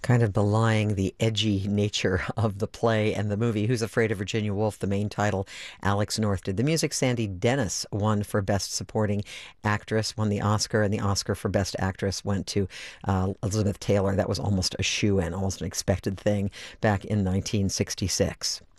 kind of belying the edgy nature of the play and the movie. Who's Afraid of Virginia Woolf, the main title, Alex North did the music. Sandy Dennis won for Best Supporting Actress, won the Oscar, and the Oscar for Best Actress went to Elizabeth Taylor. That was almost a shoe-in, almost an expected thing back in 1966.